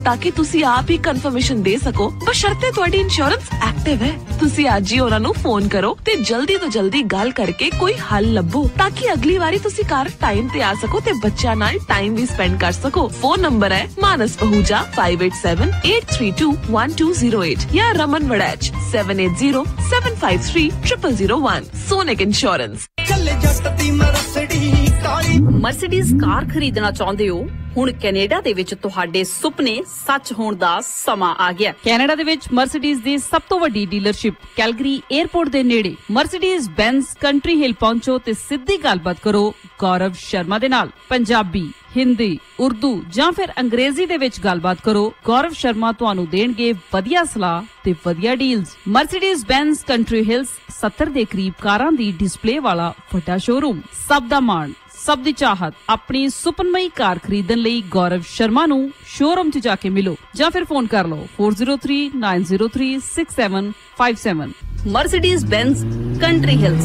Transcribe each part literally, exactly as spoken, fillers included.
ताकि तुसी आप ही कंफर्मेशन दे सको बशर्ते तुहाडी इंश्योरेंस एक्टिव है। तुसी आज ही उन्हां नूं फोन करो ते जल्दी तो जल्दी गल करके कोई हल लभो ताकि अगली बारी तुसी घर टाइम ते आ सको ते बच्चों नाल टाइम भी स्पेंड कर सको। फोन नंबर है मानस Pahuja five eight seven eight three to one two zero eight या Raman Waraich seven eight zero seven five three triple zero one. Sonic insurance. Mercedes car खरीदना चाਹੁੰਦੇ ਹੋ? ਹੁਣ ਕੈਨੇਡਾ ਦੇ ਵਿੱਚ ਤੁਹਾਡੇ ਸੁਪਨੇ ਸੱਚ ਹੋਣ ਦਾ ਸਮਾਂ ਆ ਗਿਆ। ਕੈਨੇਡਾ ਦੇ ਵਿੱਚ ਮਰਸੀਡੀਜ਼ ਦੀ ਸਭ ਤੋਂ ਵੱਡੀ ਡੀਲਰਸ਼ਿਪ ਕੈਲਗਰੀ 에ਅਰਪੋਰਟ ਦੇ ਨੇੜੇ ਮਰਸੀਡੀਜ਼ ਬੈਂਜ਼ ਕੰਟਰੀ ਹਿੱਲ ਪਹੁੰਚੋ ਤੇ ਸਿੱਧੀ ਗੱਲਬਾਤ ਕਰੋ ਗੌਰਵ ਸ਼ਰਮਾ ਦੇ ਨਾਲ। ਪੰਜਾਬੀ, ਹਿੰਦੀ, ਉਰਦੂ ਜਾਂ ਫਿਰ ਅੰਗਰੇਜ਼ੀ ਦੇ ਵਿੱਚ ਗੱਲਬਾਤ ਕਰੋ। ਗੌਰਵ ਸ਼ਰਮਾ ਤੁਹਾਨੂੰ ਦੇਣਗੇ ਵਧੀਆ ਸਲਾਹ ਤੇ ਵਧੀਆ ਡੀਲਸ। ਮਰਸੀਡੀਜ਼ ਬੈਂਜ਼ ਕੰਟਰੀ ਹਿਲਸ ਸੱਤਰ ਦੇ ਕਰੀਬ ਕਾਰਾਂ ਦੀ ਡਿਸਪਲੇ ਵਾਲਾ ਵੱਡਾ ਸ਼ੋਰੂਮ। ਸਭ ਦਾ ਮਾਣ, ਸਭ ਦੀ ਚਾਹਤ। ਆਪਣੀ ਸੁਪਨਮਈ ਕਾਰ ਖਰੀਦਣ ਲਈ ਗੌਰਵ ਸ਼ਰਮਾ ਨੂੰ ਸ਼ੋਰੂਮ 'ਚ ਜਾ ਕੇ ਮਿਲੋ ਜਾਂ ਫਿਰ ਫੋਨ ਕਰ ਲਓ four zero three nine zero three six seven five seven। Mercedes ਬੈਂਜ਼ country Hills.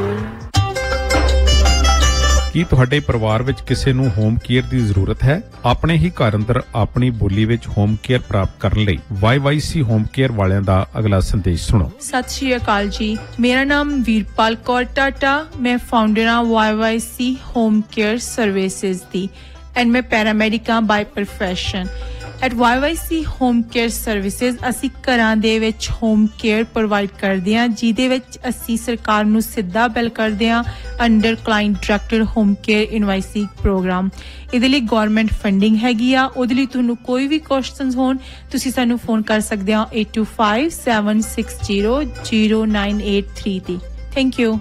ਕੀ ਤੁਹਾਡੇ ਪਰਿਵਾਰ ਵਿੱਚ ਕਿਸੇ ਨੂੰ ਹੋਮ ਕੇਅਰ ਦੀ ਜ਼ਰੂਰਤ ਹੈ? ਆਪਣੇ ਹੀ ਘਰ ਅੰਦਰ ਆਪਣੀ ਬੋਲੀ ਵਿੱਚ ਹੋਮ ਕੇਅਰ ਪ੍ਰਾਪਤ ਕਰਨ ਲਈ why Y C home care ਵਾਲਿਆਂ ਦਾ ਅਗਲਾ ਸੰਦੇਸ਼ ਸੁਣੋ। ਸਤਿ ਸ਼੍ਰੀ ਅਕਾਲ ਜੀ, ਮੇਰਾ ਨਾਮ ਵੀਰਪਾਲ ਕੌਰ ਟਾਟਾ, ਮੈਂ ਫਾਊਂਡਰ ਹਾਂ why Y C home care services the and ਮੈਂ ਪੈਰਾਮੈਡਿਕ ਹਾਂ by profession. At why Y C home care services ਅਸੀਂ ਘਰਾਂ ਦੇ ਵਿੱਚ ਹੋਮ ਕੇਅਰ ਪ੍ਰੋਵਾਈਡ ਕਰਦੇ ਹਾਂ, ਜਿਹਦੇ ਵਿੱਚ ਅਸੀਂ ਸਰਕਾਰ ਨੂੰ ਸਿੱਧਾ ਬਿੱਲ ਕਰਦੇ ਹਾਂ under client directed home care ਇਨਵਾਇਸੀ programme. ਇਹਦੇ ਲਈ ਗਵਰਨਮੈਂਟ ਫੰਡਿੰਗ ਹੈਗੀ ਆ। ਉਹਦੇ ਲਈ ਤੁਹਾਨੂੰ ਕੋਈ ਵੀ ਕੁਐਸਚਨਸ ਹੋਣ ਤੁਸੀਂ ਸਾਨੂੰ ਫੋਨ ਕਰ ਸਕਦੇ ਹੋ eight two five seven six zero zero nine eight three ਤੇ। Thank you.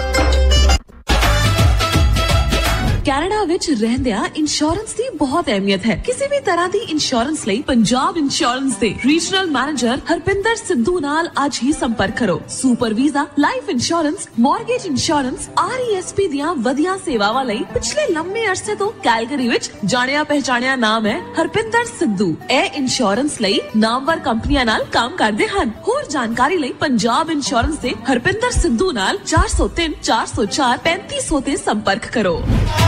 ਕੈਨੇਡਾ ਵਿੱਚ ਰਹਿੰਦਿਆਂ ਇੰਸ਼ੋਰੈਂਸ ਦੀ ਬਹੁਤ ਅਹਿਮੀਅਤ ਹੈ। ਕਿਸੇ ਵੀ ਤਰ੍ਹਾਂ ਦੀ ਇੰਸ਼ੋਰੈਂਸ ਲਈ ਪੰਜਾਬ ਇੰਸ਼ੋਰੈਂਸ ਦੇ ਰੀਜਨਲ ਮੈਨੇਜਰ ਹਰਪਿੰਦਰ ਸਿੱਧੂ ਨਾਲ ਅੱਜ ਹੀ ਸੰਪਰਕ ਕਰੋ। Super visa, life insurance, mortgage insurance, R E S P ਦੀਆਂ ਵਧੀਆ ਸੇਵਾਵਾਂ ਲਈ ਪਿਛਲੇ ਲੰਮੇ ਅਰਸੇ ਤੋਂ ਕੈਲਗਰੀ ਵਿੱਚ ਜਾਣਿਆ ਪਹਿਚਾਣਿਆ ਨਾਮ ਹੈ ਹਰਪਿੰਦਰ ਸਿੱਧੂ। ਇਹ ਇੰਸ਼ੋਰੈਂਸ ਲਈ ਨਾਮਵਰ ਕੰਪਨੀਆਂ ਨਾਲ ਕੰਮ ਕਰਦੇ ਹਨ। ਹੋਰ ਜਾਣਕਾਰੀ ਲਈ ਪੰਜਾਬ ਇੰਸ਼ੋਰੈਂਸ ਦੇ ਹਰਪਿੰਦਰ ਸਿੱਧੂ ਨਾਲ ਚਾਰ ਸੌ ਤਿੰਨ ਚਾਰ ਸੌ ਚਾਰ ਪੈਂਤੀ ਸੌ ਤੇ ਸੰਪਰਕ ਕਰੋ।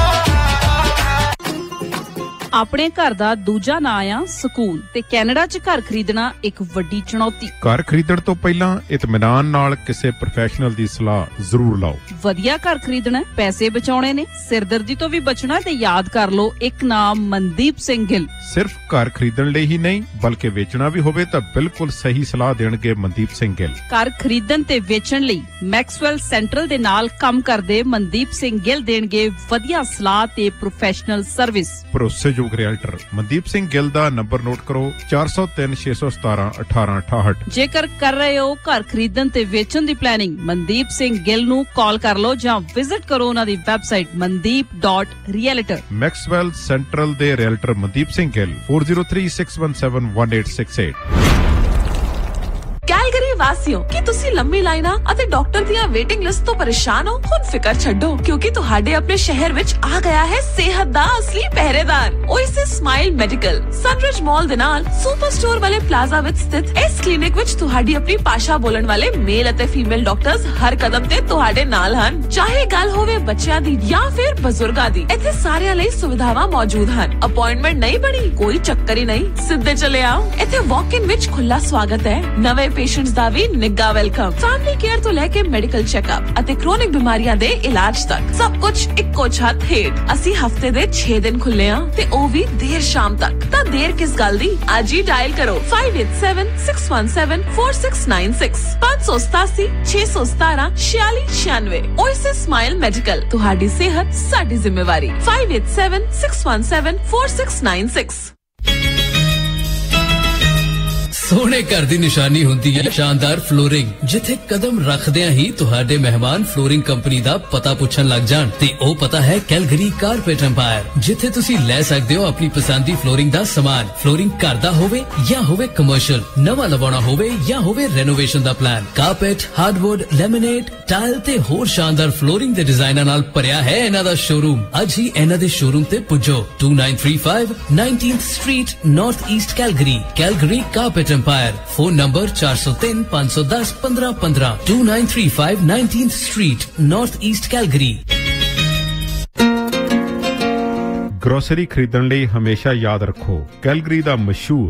ਆਪਣੇ ਘਰ ਦਾ ਦੂਜਾ ਨਾਂ ਆ ਸਕੂਨ ਤੇ ਕੈਨੇਡਾ 'ਚ ਘਰ ਖਰੀਦਣਾ ਇੱਕ ਵੱਡੀ ਚੁਣੌਤੀ। ਘਰ ਖਰੀਦਣ ਤੋਂ ਪਹਿਲਾਂ ਇਤਮਿਨਾਨ ਨਾਲ ਕਿਸੇ ਪ੍ਰੋਫੈਸ਼ਨਲ ਦੀ ਸਲਾਹ ਜ਼ਰੂਰ ਲਓ। ਵਧੀਆ ਘਰ ਖਰੀਦਣਾ, ਪੈਸੇ ਬਚਾਉਣੇ ਨੇ, ਸਿਰਦਰਦੀ ਤੋਂ ਵੀ ਬਚਣਾ ਤੇ ਯਾਦ ਕਰ ਲਓ ਇੱਕ ਨਾਮ ਮਨਦੀਪ ਸਿੰਘ ਗਿੱਲ। ਸਿਰਫ ਘਰ ਖਰੀਦਣ ਲਈ ਹੀ ਨਹੀਂ ਬਲਕਿ ਵੇਚਣਾ ਵੀ ਹੋਵੇ ਤਾਂ ਬਿਲਕੁਲ ਸਹੀ ਸਲਾਹ ਦੇਣਗੇ ਮਨਦੀਪ ਸਿੰਘ ਗਿੱਲ। ਘਰ ਖਰੀਦਣ ਤੇ ਵੇਚਣ ਲਈ ਮੈਕਸਵੈਲ ਸੈਂਟਰਲ ਦੇ ਨਾਲ ਕੰਮ ਕਰਦੇ ਮਨਦੀਪ ਸਿੰਘ ਗਿੱਲ ਦੇਣਗੇ ਵਧੀਆ ਸਲਾਹ ਤੇ ਪ੍ਰੋਫੈਸ਼ਨਲ ਸਰਵਿਸ। ਭਰੋਸੇ ਰੀਅਲਟਰ ਮਨਦੀਪ ਸਿੰਘ ਗਿੱਲ ਦਾ ਨੰਬਰ ਨੋਟ ਕਰੋ ਚਾਰ ਸੌ ਤਿੰਨ ਛੇ ਸੌ ਸਤਾਰਾਂ ਅਠਾਰਾਂ ਅਠਾਹਠ। ਜੇਕਰ ਕਰ ਰਹੇ ਹੋ ਘਰ ਖਰੀਦਣ ਤੇ ਵੇਚਣ ਦੀ ਪਲੈਨਿੰਗ ਮਨਦੀਪ ਸਿੰਘ ਗਿੱਲ ਨੂੰ ਕਾਲ ਕਰ ਲਓ ਜਾਂ ਵਿਜ਼ਿਟ ਕਰੋ ਉਹਨਾਂ ਦੀ website mandeep dot realtor। Maxwell central ਦੇ realtor Mandeep Singh Gill four zero three six one seven one eight six eight। Calgary ਵਾਸੀਓ, ਕੀ ਤੁਸੀਂ ਲੰਮੀ ਲਾਈਨਾਂ ਅਤੇ ਡਾਕਟਰ ਦੀਆਂ ਵੇਟਿੰਗ ਲਿਸਟ ਤੋਂ ਪਰੇਸ਼ਾਨ ਹੋ? ਹੁਣ ਫਿਕਰ ਛੱਡੋ ਕਿਉਂਕਿ ਤੁਹਾਡੇ ਆਪਣੇ ਸ਼ਹਿਰ ਵਿੱਚ ਆ ਗਿਆ ਹੈ ਸਿਹਤ ਦਾ ਅਸਲੀ ਪਹਿਰੇਦਾਰ ਓਏਸਿਸ ਸਮਾਈਲ ਮੈਡੀਕਲ। ਸਨਰਿਜ ਮਾਲ ਦੇ ਨਾਲ ਸੁਪਰ ਸਟੋਰ ਵਾਲੇ ਪਲਾਜ਼ਾ ਵਿੱਚ ਸਥਿਤ ਇਸ ਕਲੀਨਿਕ ਵਿੱਚ ਤੁਹਾਡੀ ਆਪਣੀ ਭਾਸ਼ਾ ਬੋਲਣ ਵਾਲੇ ਮੇਲ ਅਤੇ ਫੀਮੇਲ ਡਾਕਟਰਸ ਹਰ ਕਦਮ ਤੇ ਤੁਹਾਡੇ ਨਾਲ ਹਨ। ਚਾਹੇ ਗੱਲ ਹੋਵੇ ਬੱਚਿਆਂ ਦੀ ਜਾਂ ਫਿਰ ਬਜ਼ੁਰਗਾਂ ਦੀ, ਇੱਥੇ ਸਾਰਿਆਂ ਲਈ ਸੁਵਿਧਾਵਾਂ ਮੌਜੂਦ ਹਨ। ਅਪਾਇੰਟਮੈਂਟ ਨਹੀਂ ਬਣੀ, ਕੋਈ ਚੱਕਰ ਹੀ ਨਹੀਂ, ਸਿੱਧੇ ਚਲੇ ਆਓ। ਇੱਥੇ ਵਾਕ ਇਨ ਵਿੱਚ ਖੁੱਲਾ ਸਵਾਗਤ ਹੈ। ਨਵੇਂ ਪੇਸ਼ੈਂਟਸ ਦਾ ਵੀ ਨਿੱਘਾ ਵੈਲਕਮ। ਫੈਮਿਲੀ ਕੇਅਰ ਤੋਂ ਲੈ ਕੇ ਮੈਡੀਕਲ ਚੈੱਕਅਪ ਅਤੇ ਕ੍ਰੋਨਿਕ ਬਿਮਾਰੀਆਂ ਦੇ ਇਲਾਜ ਤੱਕ ਸਭ ਕੁਝ ਇੱਕੋ ਛੱਤ ਹੇਠ। ਅਸੀਂ ਹਫਤੇ ਦੇ ਛੇ ਦਿਨ ਖੁੱਲੇ ਹਾਂ ਤੇ ਉਹ ਵੀ ਦੇਰ ਸ਼ਾਮ ਤੱਕ। ਤਾਂ ਦੇਰ ਕਿਸ ਗੱਲ ਦੀ, ਅੱਜ ਹੀ ਡਾਇਲ ਕਰੋ five eight seven six one seven four six nine six ਪੰਜ ਸੌ ਸਤਾਸੀ ਛੇ ਸੌ ਸਤਾਰਾਂ ਛਿਆਲੀ ਛਿਆਨਵੇਂ। ਓਏਸਿਸ ਸਮਾਈਲ ਮੈਡੀਕਲ, ਤੁਹਾਡੀ ਸਿਹਤ ਸਾਡੀ ਜ਼ਿੰਮੇਵਾਰੀ। five eight seven six one seven four six nine six। ਸੋਹਣੇ ਘਰ ਦੀ ਨਿਸ਼ਾਨੀ ਹੁੰਦੀ ਹੈ ਸ਼ਾਨਦਾਰ ਫਲੋਰਿੰਗ, ਜਿੱਥੇ ਕਦਮ ਰੱਖਦਿਆਂ ਹੀ ਤੁਹਾਡੇ ਮਹਿਮਾਨ ਫਲੋਰਿੰਗ ਕੰਪਨੀ ਦਾ ਪਤਾ ਪੁੱਛਣ ਲੱਗ ਜਾਣ। ਤੇ ਉਹ ਪਤਾ ਹੈ ਕੈਲਗਰੀ ਕਾਰਪੇਟ ਐਮਪਾਇਰ, ਜਿੱਥੇ ਤੁਸੀਂ ਲੈ ਸਕਦੇ ਹੋ ਆਪਣੀ ਪਸੰਦੀ ਫਲੋਰਿੰਗ ਦਾ ਸਮਾਨ। ਫਲੋਰਿੰਗ ਘਰ ਦਾ ਹੋਵੇ ਜਾਂ ਹੋਵੇ ਕਮਰਸ਼ੀਅਲ, ਨਵਾਂ ਲਵਾਉਣਾ ਹੋਵੇ ਜਾਂ ਹੋਵੇ ਰੈਨੋਵੇਸ਼ਨ ਦਾ plan, carpet, hardwood, laminate, tile ਤੇ ਹੋਰ ਸ਼ਾਨਦਾਰ ਫਲੋਰਿੰਗ ਦੇ ਡਿਜ਼ਾਈਨਾਂ ਨਾਲ ਭਰਿਆ ਹੈ ਇਹਨਾਂ ਦਾ ਸ਼ੋਰੂਮ। ਅੱਜ ਹੀ ਇਹਨਾਂ ਦੇ ਸ਼ੋਰੂਮ ਤੇ ਪੁੱਜੋ two nine three five nineteenth Street, North East Calgary, Calgary Carpet Empire। Phone number चार सौ तीन पाँच सौ दस पंद्रह पंद्रह two nine three five nineteenth Street, North East Calgary। Grocery ਖਰੀਦਣ ਲਈ ਹਮੇਸ਼ਾ ਯਾਦ ਰੱਖੋ ਕੈਲਗਰੀ ਦਾ ਮਸ਼ਹੂਰ